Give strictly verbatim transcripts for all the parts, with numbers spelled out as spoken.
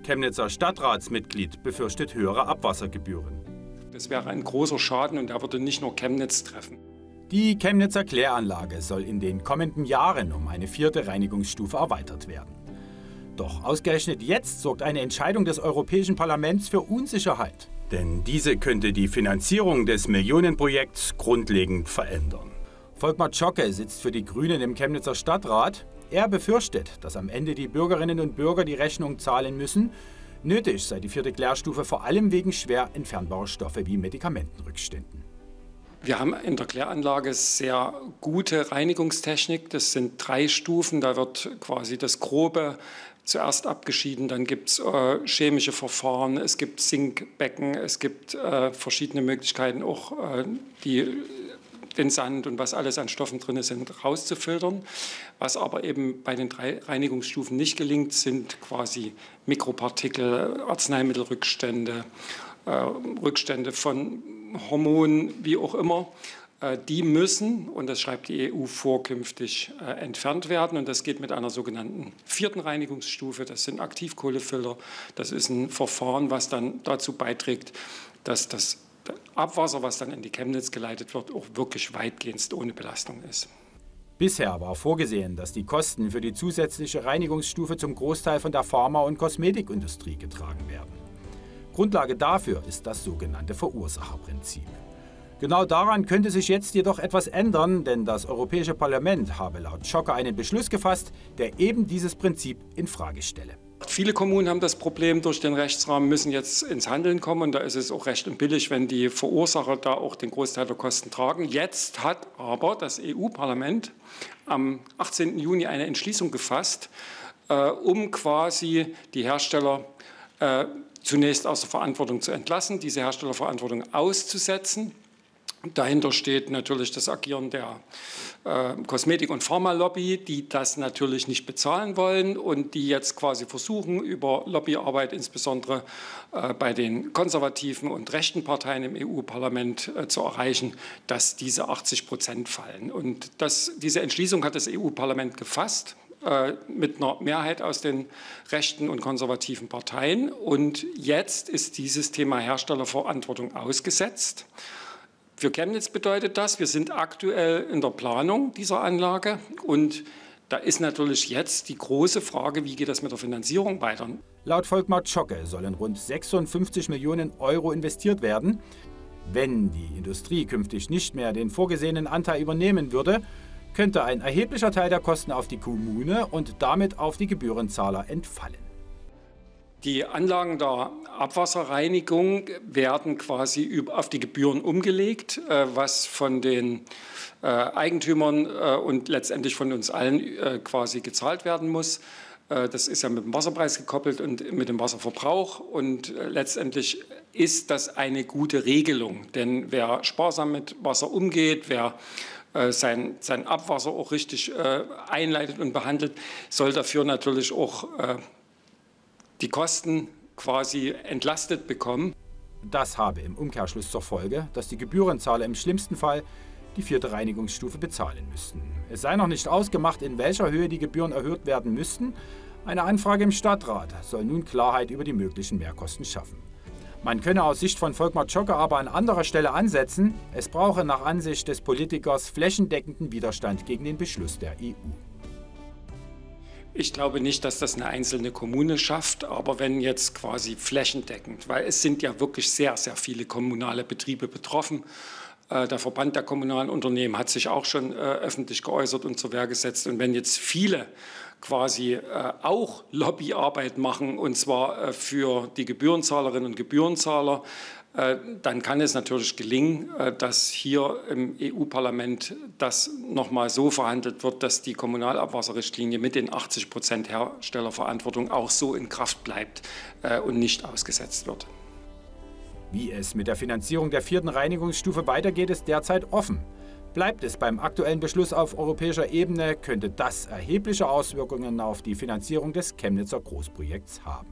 Chemnitzer Stadtratsmitglied befürchtet höhere Abwassergebühren. Das wäre ein großer Schaden und der würde nicht nur Chemnitz treffen. Die Chemnitzer Kläranlage soll in den kommenden Jahren um eine vierte Reinigungsstufe erweitert werden. Doch ausgerechnet jetzt sorgt eine Entscheidung des Europäischen Parlaments für Unsicherheit. Denn diese könnte die Finanzierung des Millionenprojekts grundlegend verändern. Volkmar Zschocke sitzt für die Grünen im Chemnitzer Stadtrat. Er befürchtet, dass am Ende die Bürgerinnen und Bürger die Rechnung zahlen müssen. Nötig sei die vierte Klärstufe vor allem wegen schwer entfernbarer Stoffe wie Medikamentenrückständen. Wir haben in der Kläranlage sehr gute Reinigungstechnik. Das sind drei Stufen. Da wird quasi das Grobe zuerst abgeschieden. Dann gibt es äh, chemische Verfahren, es gibt Sinkbecken, es gibt äh, verschiedene Möglichkeiten, auch äh, die den Sand und was alles an Stoffen drin sind, rauszufiltern. Was aber eben bei den drei Reinigungsstufen nicht gelingt, sind quasi Mikropartikel, Arzneimittelrückstände, äh, Rückstände von Hormonen, wie auch immer. Äh, die müssen, und das schreibt die E U vor, künftig äh, entfernt werden. Und das geht mit einer sogenannten vierten Reinigungsstufe. Das sind Aktivkohlefilter. Das ist ein Verfahren, was dann dazu beiträgt, dass das Abwasser, was dann in die Chemnitz geleitet wird, auch wirklich weitgehend ohne Belastung ist. Bisher war vorgesehen, dass die Kosten für die zusätzliche Reinigungsstufe zum Großteil von der Pharma- und Kosmetikindustrie getragen werden. Grundlage dafür ist das sogenannte Verursacherprinzip. Genau daran könnte sich jetzt jedoch etwas ändern, denn das Europäische Parlament habe laut Zschocke einen Beschluss gefasst, der eben dieses Prinzip in Frage stelle. Viele Kommunen haben das Problem, durch den Rechtsrahmen müssen jetzt ins Handeln kommen. Und da ist es auch recht und billig, wenn die Verursacher da auch den Großteil der Kosten tragen. Jetzt hat aber das E U-Parlament am achtzehnten Juni eine Entschließung gefasst, äh, um quasi die Hersteller äh, zunächst aus der Verantwortung zu entlassen, diese Herstellerverantwortung auszusetzen. Dahinter steht natürlich das Agieren der äh, Kosmetik- und Pharmalobby, die das natürlich nicht bezahlen wollen und die jetzt quasi versuchen, über Lobbyarbeit insbesondere äh, bei den konservativen und rechten Parteien im E U-Parlament äh, zu erreichen, dass diese achtzig Prozent fallen. Und das, diese Entschließung hat das E U-Parlament gefasst, äh, mit einer Mehrheit aus den rechten und konservativen Parteien. Und jetzt ist dieses Thema Herstellerverantwortung ausgesetzt. Für Chemnitz bedeutet das, wir sind aktuell in der Planung dieser Anlage und da ist natürlich jetzt die große Frage, wie geht das mit der Finanzierung weiter? Laut Volkmar Zschocke sollen rund sechsundfünfzig Millionen Euro investiert werden. Wenn die Industrie künftig nicht mehr den vorgesehenen Anteil übernehmen würde, könnte ein erheblicher Teil der Kosten auf die Kommune und damit auf die Gebührenzahler entfallen. Die Anlagen der Abwasserreinigung werden quasi auf die Gebühren umgelegt, was von den Eigentümern und letztendlich von uns allen quasi gezahlt werden muss. Das ist ja mit dem Wasserpreis gekoppelt und mit dem Wasserverbrauch. Und letztendlich ist das eine gute Regelung. Denn wer sparsam mit Wasser umgeht, wer sein, sein Abwasser auch richtig einleitet und behandelt, soll dafür natürlich auch die Kosten quasi entlastet bekommen. Das habe im Umkehrschluss zur Folge, dass die Gebührenzahler im schlimmsten Fall die vierte Reinigungsstufe bezahlen müssten. Es sei noch nicht ausgemacht, in welcher Höhe die Gebühren erhöht werden müssten. Eine Anfrage im Stadtrat soll nun Klarheit über die möglichen Mehrkosten schaffen. Man könne aus Sicht von Volkmar Zschocke aber an anderer Stelle ansetzen. Es brauche nach Ansicht des Politikers flächendeckenden Widerstand gegen den Beschluss der E U. Ich glaube nicht, dass das eine einzelne Kommune schafft, aber wenn jetzt quasi flächendeckend, weil es sind ja wirklich sehr, sehr viele kommunale Betriebe betroffen. Der Verband der kommunalen Unternehmen hat sich auch schon öffentlich geäußert und zur Wehr gesetzt. Und wenn jetzt viele quasi auch Lobbyarbeit machen, und zwar für die Gebührenzahlerinnen und Gebührenzahler, dann kann es natürlich gelingen, dass hier im E U-Parlament das nochmal so verhandelt wird, dass die Kommunalabwasserrichtlinie mit den achtzig Prozent Herstellerverantwortung auch so in Kraft bleibt und nicht ausgesetzt wird. Wie es mit der Finanzierung der vierten Reinigungsstufe weitergeht, ist derzeit offen. Bleibt es beim aktuellen Beschluss auf europäischer Ebene, könnte das erhebliche Auswirkungen auf die Finanzierung des Chemnitzer Großprojekts haben.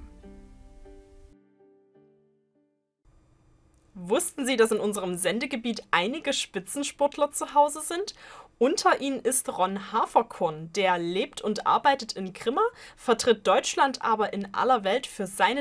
Wussten Sie, dass in unserem Sendegebiet einige Spitzensportler zu Hause sind? Unter ihnen ist Ron Haferkorn, der lebt und arbeitet in Grimma, vertritt Deutschland aber in aller Welt für seine